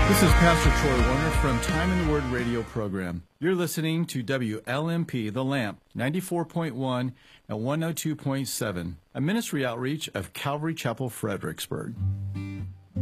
This is Pastor Troy Warner from Time in the Word radio program. You're listening to WLMP The Lamp, 94.1 and 102.7, a ministry outreach of Calvary Chapel, Fredericksburg.